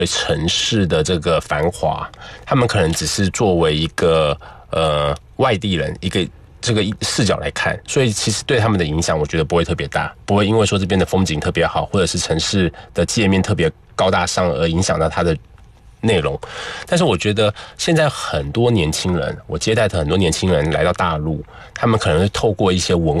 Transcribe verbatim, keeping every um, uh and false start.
城市的这个繁华，他们可能只是作为一个呃外地人一个这个视角来看，所以其实对他们的影响，我觉得不会特别大，不会因为说这边的风景特别好，或者是城市的界面特别高大上而影响到它的内容。但是我觉得现在很多年轻人，我接待的很多年轻人来到大陆，他们可能会透过一些文